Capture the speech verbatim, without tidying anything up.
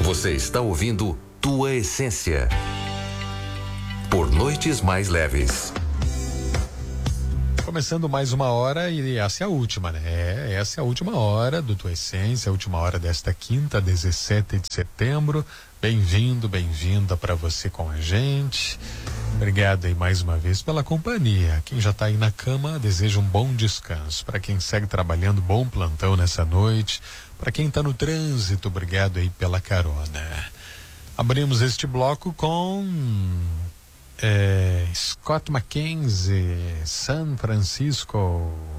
Você está ouvindo Tua Essência. Por Noites Mais Leves. Começando mais uma hora e essa é a última, né? É, essa é a última hora do Tua Essência, a última hora desta quinta, dezessete de setembro. Bem-vindo, bem-vinda para você com a gente. Obrigado aí mais uma vez pela companhia. Quem já está aí na cama, deseja um bom descanso. Para quem segue trabalhando, bom plantão nessa noite. Para quem está no trânsito, obrigado aí pela carona. Abrimos este bloco com é, Scott McKenzie, San Francisco.